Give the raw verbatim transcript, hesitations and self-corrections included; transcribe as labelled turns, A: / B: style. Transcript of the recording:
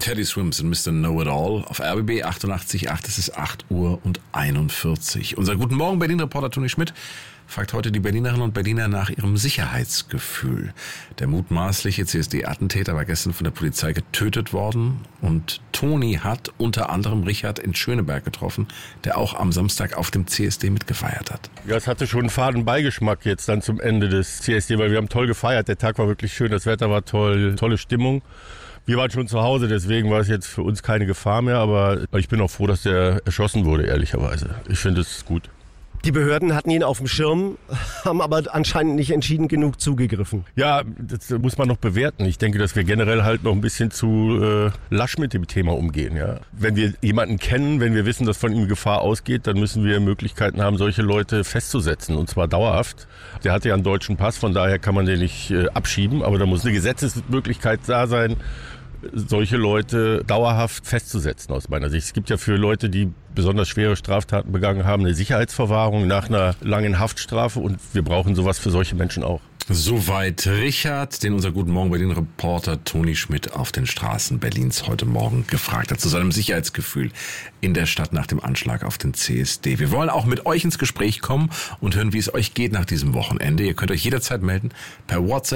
A: Teddy Swims und Mister Know-It-All auf R B B achtundachtzig Komma acht. Es ist acht Uhr und einundvierzig. Unser Guten Morgen Berlin-Reporter Toni Schmidt fragt heute die Berlinerinnen und Berliner nach ihrem Sicherheitsgefühl. Der mutmaßliche C S D-Attentäter war gestern von der Polizei getötet worden und Toni hat unter anderem Richard in Schöneberg getroffen, der auch am Samstag auf dem C S D mitgefeiert hat.
B: Ja, es hatte schon einen faden Beigeschmack jetzt dann zum Ende des C S D, weil wir haben toll gefeiert. Der Tag war wirklich schön, das Wetter war toll, tolle Stimmung. Wir waren schon zu Hause, deswegen war es jetzt für uns keine Gefahr mehr, aber ich bin auch froh, dass der erschossen wurde, ehrlicherweise. Ich finde es gut.
C: Die Behörden hatten ihn auf dem Schirm, haben aber anscheinend nicht entschieden genug zugegriffen.
B: Ja, das muss man noch bewerten. Ich denke, dass wir generell halt noch ein bisschen zu äh, lasch mit dem Thema umgehen. Ja. Wenn wir jemanden kennen, wenn wir wissen, dass von ihm Gefahr ausgeht, dann müssen wir Möglichkeiten haben, solche Leute festzusetzen, und zwar dauerhaft. Der hatte ja einen deutschen Pass, von daher kann man den nicht äh, abschieben, aber da muss eine Gesetzesmöglichkeit da sein, solche Leute dauerhaft festzusetzen, aus meiner Sicht. Es gibt ja für Leute, die besonders schwere Straftaten begangen haben, eine Sicherheitsverwahrung nach einer langen Haftstrafe, und wir brauchen sowas für solche Menschen auch.
A: Soweit Richard, den unser Guten Morgen Berlin-Reporter Toni Schmidt auf den Straßen Berlins heute Morgen gefragt hat, zu seinem Sicherheitsgefühl in der Stadt nach dem Anschlag auf den C S D. Wir wollen auch mit euch ins Gespräch kommen und hören, wie es euch geht nach diesem Wochenende. Ihr könnt euch jederzeit melden per WhatsApp